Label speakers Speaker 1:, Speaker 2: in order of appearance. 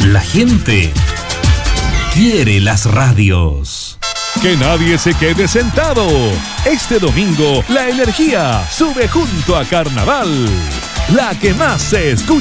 Speaker 1: La gente quiere las radios.
Speaker 2: Que nadie se quede sentado. Este domingo la energía sube junto a Carnaval. La que más se escucha.